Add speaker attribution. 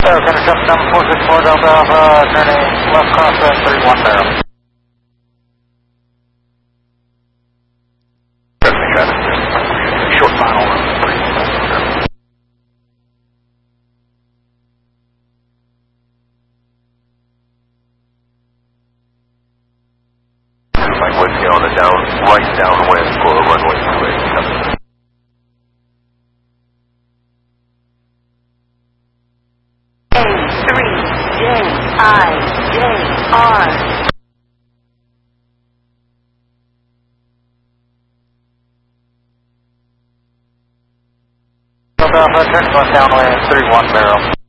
Speaker 1: finish up 7464 Delta Alpha, turning left crosswind 31 barrel. Short final. Mike Whiskey on the right downwind for runway 28.
Speaker 2: A3JIJR.
Speaker 1: Delta Alpha, turn left downwind 31 barrel.